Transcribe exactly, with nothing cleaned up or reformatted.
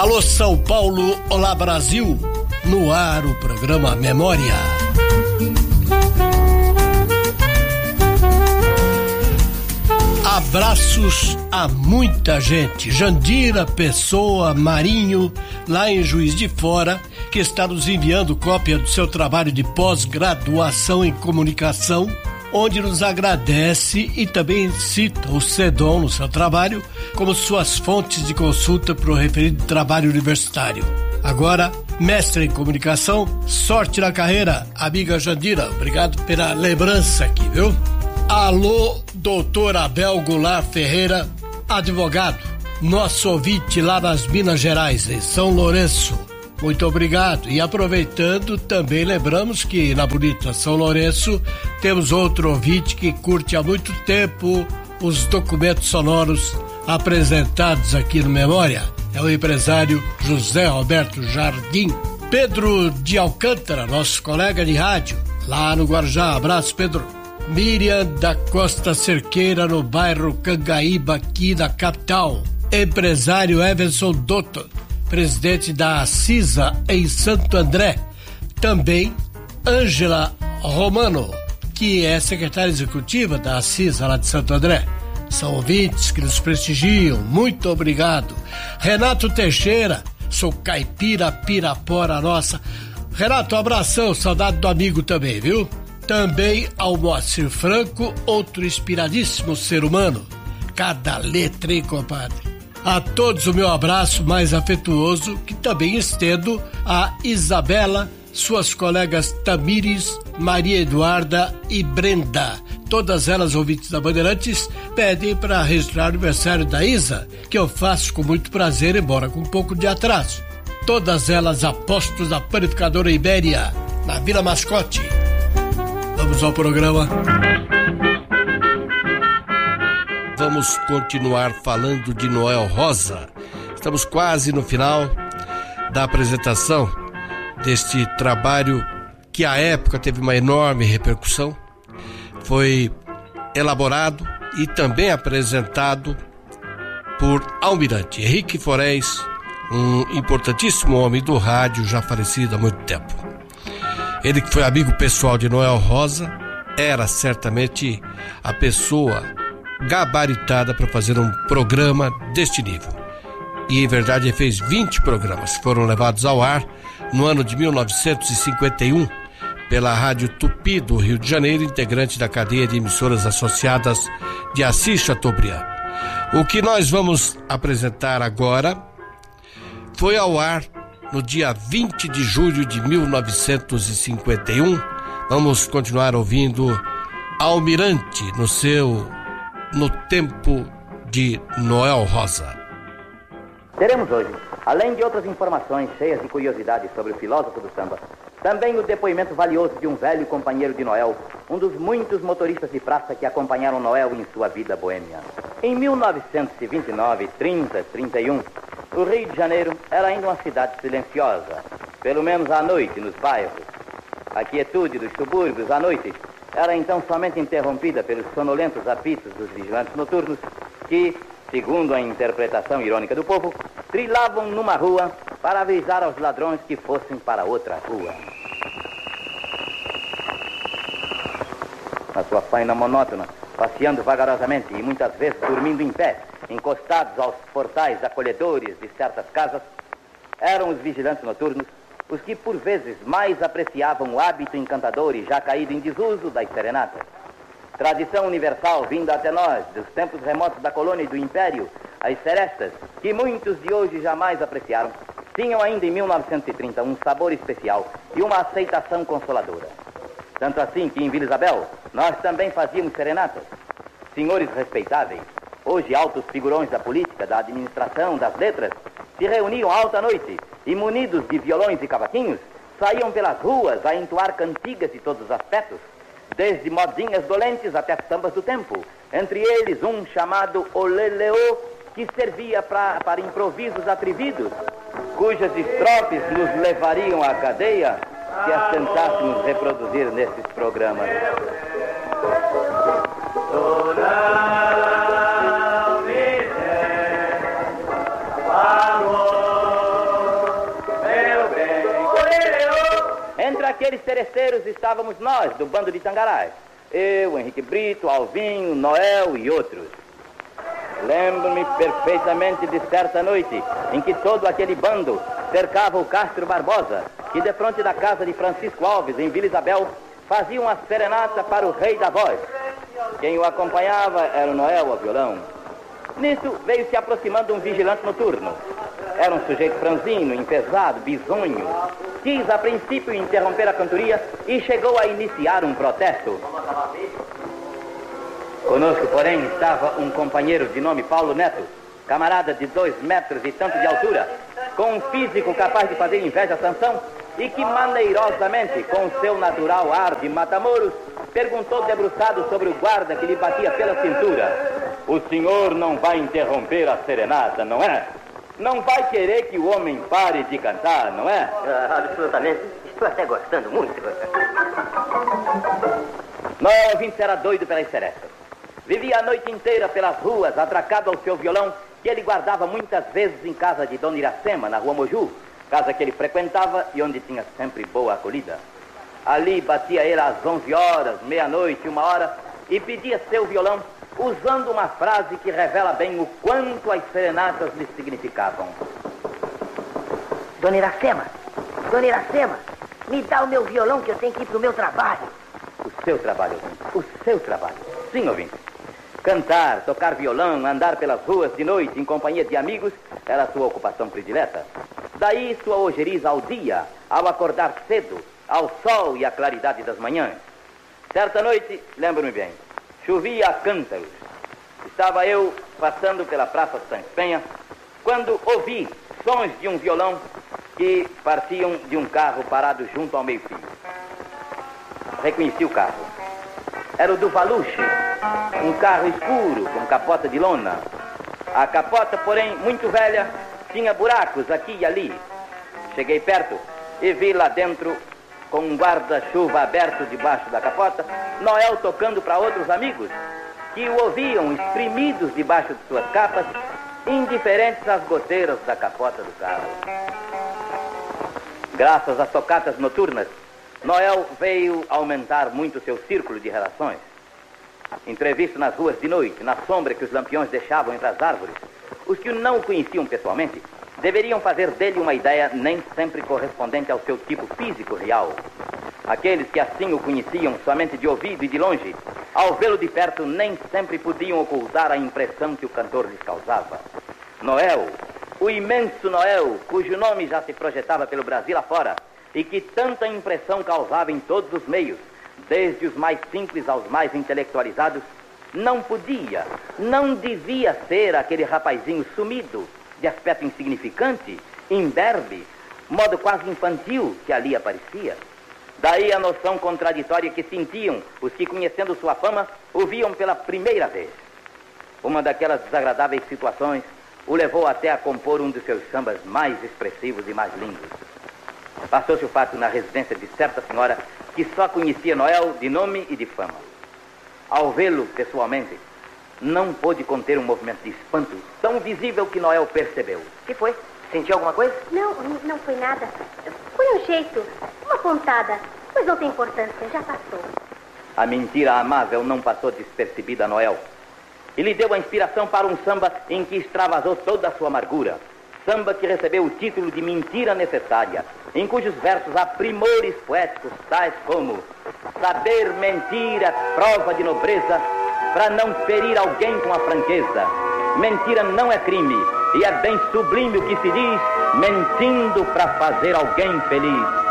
Alô São Paulo, olá Brasil, no ar o programa Memória. Abraços a muita gente, Jandira Pessoa Marinho, lá em Juiz de Fora, que está nos enviando cópia do seu trabalho de pós-graduação em comunicação, onde nos agradece e também cita o SEDOM no seu trabalho como suas fontes de consulta para o referido trabalho universitário. Agora, mestre em comunicação, sorte na carreira, amiga Jandira. Obrigado pela lembrança aqui, viu? Alô, doutor Abel Goulart Ferreira, advogado, nosso ouvinte lá nas Minas Gerais, em São Lourenço. Muito obrigado. E aproveitando, também lembramos que na bonita São Lourenço temos outro ouvinte que curte há muito tempo os documentos sonoros apresentados aqui no Memória. É o empresário José Roberto Jardim. Pedro de Alcântara, nosso colega de rádio, lá no Guarujá. Abraço, Pedro. Miriam da Costa Cerqueira, no bairro Cangaíba, aqui na capital. Empresário Everson Dotto, presidente da CISA em Santo André. Também Ângela Romano, que é secretária executiva da CISA lá de Santo André. São ouvintes que nos prestigiam, muito obrigado. Renato Teixeira, sou caipira Pirapora nossa. Renato, um abração, saudade do amigo também, viu? Também ao Moacir Franco, outro inspiradíssimo ser humano. Cada letra, hein, compadre? A todos o meu abraço mais afetuoso, que também estendo a Isabela, suas colegas Tamires, Maria Eduarda e Brenda. Todas elas, ouvintes da Bandeirantes, pedem para registrar o aniversário da Isa, que eu faço com muito prazer, embora com um pouco de atraso. Todas elas apostos da Panificadora Ibéria, na Vila Mascote. Vamos ao programa. Vamos continuar falando de Noel Rosa. Estamos quase no final da apresentação deste trabalho que à época teve uma enorme repercussão. Foi elaborado e também apresentado por Almirante Henrique Forés, um importantíssimo homem do rádio já falecido há muito tempo. Ele que foi amigo pessoal de Noel Rosa, era certamente a pessoa gabaritada para fazer um programa deste nível. E em verdade ele fez vinte programas que foram levados ao ar no ano de mil novecentos e cinquenta e um pela Rádio Tupi do Rio de Janeiro, integrante da cadeia de emissoras associadas de Assis Chateaubriand. O que nós vamos apresentar agora foi ao ar no dia vinte de julho de mil novecentos e cinquenta e um. Vamos continuar ouvindo Almirante no seu No Tempo de Noel Rosa. Teremos hoje, além de outras informações cheias de curiosidades sobre o filósofo do samba, também o depoimento valioso de um velho companheiro de Noel, um dos muitos motoristas de praça que acompanharam Noel em sua vida boêmia. Em mil novecentos e vinte e nove, trinta, trinta e um, o Rio de Janeiro era ainda uma cidade silenciosa, pelo menos à noite nos bairros. A quietude dos subúrbios à noite era então somente interrompida pelos sonolentos apitos dos vigilantes noturnos que, segundo a interpretação irônica do povo, trilavam numa rua para avisar aos ladrões que fossem para outra rua. Na sua faina monótona, passeando vagarosamente e muitas vezes dormindo em pé, encostados aos portais acolhedores de certas casas, eram os vigilantes noturnos os que por vezes mais apreciavam o hábito encantador e já caído em desuso das serenatas. Tradição universal vinda até nós, dos tempos remotos da colônia e do império, as serestas, que muitos de hoje jamais apreciaram, tinham ainda em mil novecentos e trinta um sabor especial e uma aceitação consoladora. Tanto assim que em Vila Isabel nós também fazíamos serenatas. Senhores respeitáveis, hoje altos figurões da política, da administração, das letras, se reuniam alta noite e, munidos de violões e cavaquinhos, saíam pelas ruas a entoar cantigas de todos os aspectos, desde modinhas dolentes até sambas do tempo, entre eles um chamado Oleleô, que servia pra, para improvisos atrevidos, cujas estrofes nos levariam à cadeia se as tentássemos reproduzir nesses programas. aqueles terceiros estávamos nós, do bando de Tangarás. Eu, Henrique Brito, Alvinho, Noel e outros. Lembro-me perfeitamente de certa noite em que todo aquele bando cercava o Castro Barbosa, que de frente da casa de Francisco Alves, em Vila Isabel, fazia uma serenata para o rei da voz. Quem o acompanhava era o Noel ao violão. Nisso veio se aproximando um vigilante noturno. Era um sujeito franzino, empesado, bisonho. Quis a princípio interromper a cantoria e chegou a iniciar um protesto. Conosco, porém, estava um companheiro de nome Paulo Neto, camarada de dois metros e tanto de altura, com um físico capaz de fazer inveja a Sansão, e que maneirosamente, com seu natural ar de matamoros, perguntou debruçado sobre o guarda que lhe batia pela cintura: o senhor não vai interromper a serenata, não é? Não vai querer que o homem pare de cantar, não é? Ah, absolutamente. Estou até gostando muito. Noel Vintes era doido pelas serestas. Vivia a noite inteira pelas ruas, atracado ao seu violão, que ele guardava muitas vezes em casa de Dona Iracema, na rua Moju, casa que ele frequentava e onde tinha sempre boa acolhida. Ali batia ele às onze horas, meia-noite, uma hora, e pedia seu violão, usando uma frase que revela bem o quanto as serenatas lhe significavam. Dona Iracema, Dona Iracema, me dá o meu violão que eu tenho que ir para o meu trabalho. O seu trabalho, ouvinte, o seu trabalho. Sim, ouvinte. Cantar, tocar violão, andar pelas ruas de noite em companhia de amigos era a sua ocupação predileta. Daí sua ojeriza ao dia, ao acordar cedo, ao sol e à claridade das manhãs. Certa noite, lembro-me bem, chovia a cântaros. Estava eu passando pela Praça de Santa Penha, quando ouvi sons de um violão que partiam de um carro parado junto ao meio-fio. Reconheci o carro. Era o do Valuche, um carro escuro com capota de lona. A capota, porém, muito velha, tinha buracos aqui e ali. Cheguei perto e vi lá dentro, com um guarda-chuva aberto debaixo da capota, Noel tocando para outros amigos, que o ouviam espremidos debaixo de suas capas, indiferentes às goteiras da capota do carro. Graças às tocatas noturnas, Noel veio aumentar muito seu círculo de relações. Entrevisto nas ruas de noite, na sombra que os lampiões deixavam entre as árvores, os que não o conheciam pessoalmente deveriam fazer dele uma ideia nem sempre correspondente ao seu tipo físico real. Aqueles que assim o conheciam somente de ouvido e de longe, ao vê-lo de perto, nem sempre podiam ocultar a impressão que o cantor lhes causava. Noel, o imenso Noel, cujo nome já se projetava pelo Brasil afora, e que tanta impressão causava em todos os meios, desde os mais simples aos mais intelectualizados, não podia, não devia ser aquele rapazinho sumido, de aspecto insignificante, imberbe, modo quase infantil que ali aparecia. Daí a noção contraditória que sentiam os que, conhecendo sua fama, o viam pela primeira vez. Uma daquelas desagradáveis situações o levou até a compor um dos seus sambas mais expressivos e mais lindos. Passou-se o fato na residência de certa senhora que só conhecia Noel de nome e de fama. Ao vê-lo pessoalmente, não pôde conter um movimento de espanto tão visível que Noel percebeu. O que foi? Sentiu alguma coisa? Não, não foi nada. Foi um jeito, uma pontada. Mas não tem importância, já passou. A mentira amável não passou despercebida a Noel. E lhe deu a inspiração para um samba em que extravasou toda a sua amargura. Samba que recebeu o título de Mentira Necessária, em cujos versos há primores poéticos tais como: saber mentir é prova de nobreza, para não ferir alguém com a franqueza. Mentira não é crime, e é bem sublime o que se diz, mentindo para fazer alguém feliz.